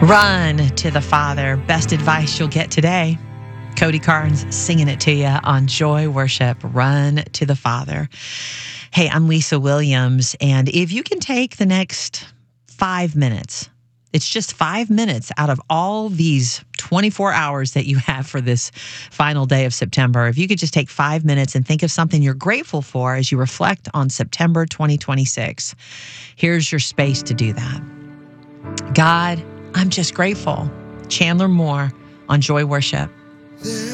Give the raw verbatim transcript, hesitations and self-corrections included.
Run to the Father. Best advice you'll get today. Cody Carnes singing it to you on Joy Worship. Run to the Father. Hey, I'm Lisa Williams, and if you can take the next five minutes, it's just five minutes out of all these twenty-four hours that you have for this final day of September. If you could just take five minutes and think of something you're grateful for as you reflect on September twenty twenty-six, here's your space to do that. God, I'm just grateful. Chandler Moore on Joy Worship.